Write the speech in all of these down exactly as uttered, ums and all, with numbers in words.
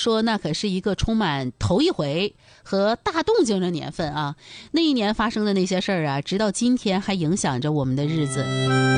说那可是一个充满头一回和大动静的年份啊。那一年发生的那些事儿啊，直到今天还影响着我们的日子。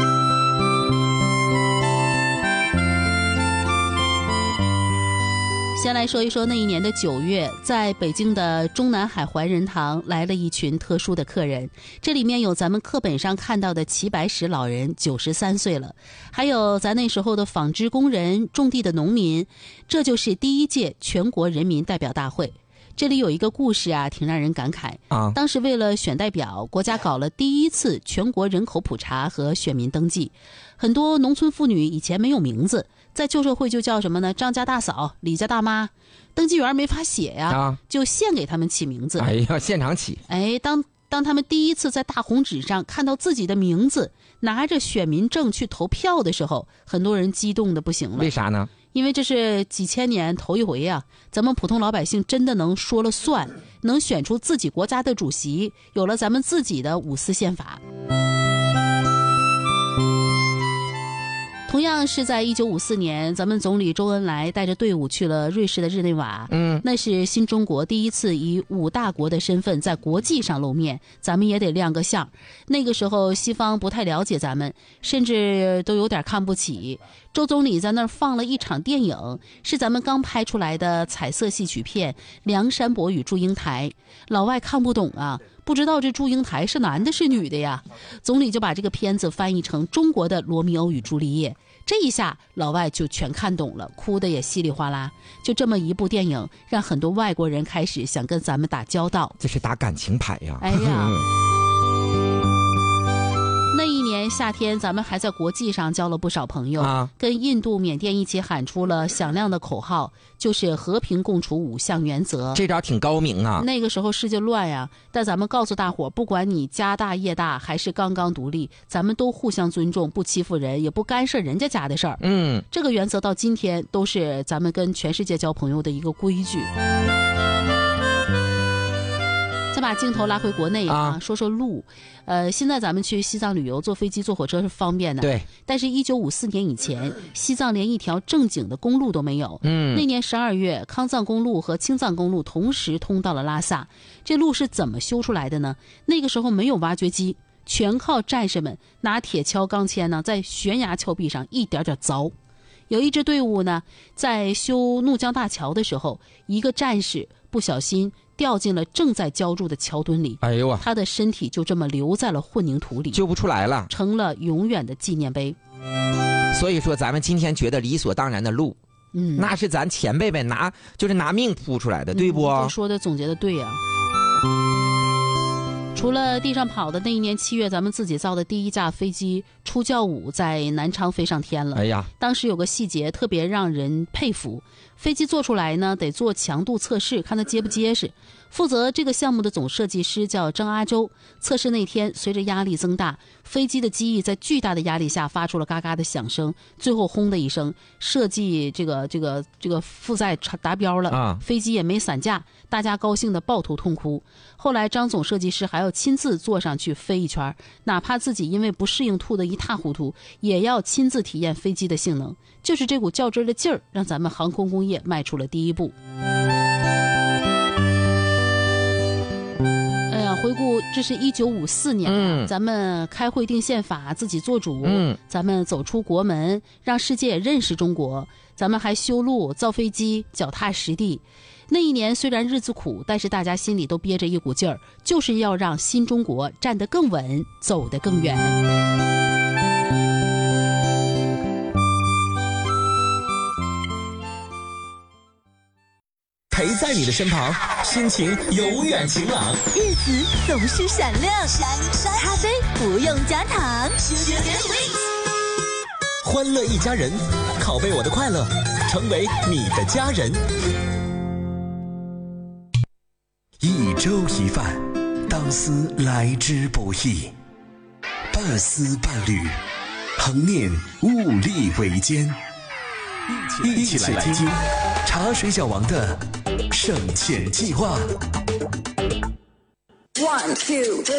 先来说一说那一年的九月，在北京的中南海怀仁堂来了一群特殊的客人，这里面有咱们课本上看到的齐白石老人，九十三岁了，还有咱那时候的纺织工人、种地的农民，这就是第一届全国人民代表大会。这里有一个故事啊，挺让人感慨啊。当时为了选代表，国家搞了第一次全国人口普查和选民登记，很多农村妇女以前没有名字，在旧社会就叫什么呢？张家大嫂、李家大妈，登记员没法写呀，啊、就现给他们起名字。 哎呀，现场起。 哎，当当他们第一次在大红纸上看到自己的名字，拿着选民证去投票的时候，很多人激动的不行了。 为啥呢？ 因为这是几千年头一回呀、啊，咱们普通老百姓真的能说了算，能选出自己国家的主席，有了咱们自己的五四宪法。同样是在一九五四年，咱们总理周恩来带着队伍去了瑞士的日内瓦，嗯，那是新中国第一次以五大国的身份在国际上露面，咱们也得亮个相。那个时候西方不太了解咱们，甚至都有点看不起。周总理在那儿放了一场电影，是咱们刚拍出来的彩色戏曲片《梁山伯与祝英台》，老外看不懂啊，不知道这祝英台是男的是女的呀。总理就把这个片子翻译成中国的《罗密欧与朱丽叶》，这一下老外就全看懂了，哭得也稀里哗啦。就这么一部电影，让很多外国人开始想跟咱们打交道。 这是打感情牌呀！ 哎呀。那一年夏天，咱们还在国际上交了不少朋友、啊、跟印度、缅甸一起喊出了响亮的口号，就是和平共处五项原则。 这招挺高明啊。 那个时候世界乱呀，但咱们告诉大伙，不管你家大业大还是刚刚独立，咱们都互相尊重，不欺负人，也不干涉人家家的事儿。嗯，这个原则到今天都是咱们跟全世界交朋友的一个规矩。再把镜头拉回国内啊，啊说说路。呃，现在咱们去西藏旅游，坐飞机、坐火车是方便的。 对。 但是，一九五四年以前，西藏连一条正经的公路都没有。嗯。那年十二月，康藏公路和青藏公路同时通到了拉萨。这路是怎么修出来的呢？那个时候没有挖掘机，全靠战士们拿铁锹、钢钎呢，在悬崖峭壁上一点点凿。有一支队伍呢，在修怒江大桥的时候，一个战士不小心掉进了正在浇筑的桥墩里，哎呦啊！他的身体就这么留在了混凝土里， 救不出来了， 成了永远的纪念碑。 所以说，咱们今天觉得理所当然的路，嗯，那是咱前辈辈拿就是拿命铺出来的，对不？ 嗯、说的总结的对呀、啊。除了地上跑的那一年七月，咱们自己造的第一架飞机出教五在南昌飞上天了。哎呀，当时有个细节特别让人佩服，飞机做出来呢得做强度测试，看它结不结实。负责这个项目的总设计师叫张阿周。测试那天，随着压力增大，飞机的机翼在巨大的压力下发出了嘎嘎的响声，最后轰的一声，设计这个这个这个负载达标了啊，飞机也没散架，大家高兴的抱头痛哭。后来张总设计师还要亲自坐上去飞一圈，哪怕自己因为不适应吐得一塌糊涂，也要亲自体验飞机的性能。就是这股较真的劲儿，让咱们航空工业迈出了第一步。回顾，这是一九五四年、啊嗯、咱们开会定宪法，自己做主、嗯、咱们走出国门，让世界认识中国，咱们还修路、造飞机，脚踏实地。那一年虽然日子苦，但是大家心里都憋着一股劲儿，就是要让新中国站得更稳，走得更远。 陪在你的身旁，心情永远晴朗， 日子总是闪亮。咖啡不用加糖， 欢乐一家人，拷贝我的快乐，成为你的家人。 一粥一饭，当思来之不易；半丝半缕，恒念物力维艰。一起来听茶水小王的省钱计划。One, two, three.